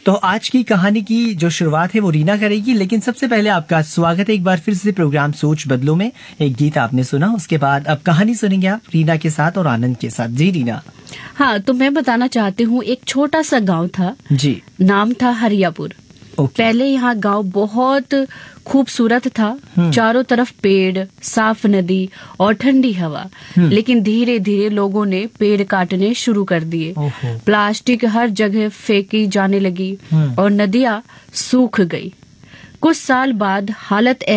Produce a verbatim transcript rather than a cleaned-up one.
तो आज की कहानी की जो शुरुआत है वो रीना करेगी, लेकिन सबसे पहले आपका स्वागत है एक बार फिर से प्रोग्राम सोच बदलो में। एक गीत आपने सुना, उसके बाद अब कहानी सुनेंगे आप रीना के साथ और आनंद के साथ। जी रीना। हाँ, तो मैं बताना चाहती हूँ, एक छोटा सा गांव था जी, नाम था हरियापुर। ओके। पहले यहाँ गांव बहुत खूबसूरत था, चारों तरफ पेड़, साफ नदी और ठंडी हवा। लेकिन धीरे धीरे लोगों ने पेड़ काटने शुरू कर दिए। ओहो। प्लास्टिक हर जगह फेंकी जाने लगी और नदियाँ सूख गई। कुछ साल बाद हालत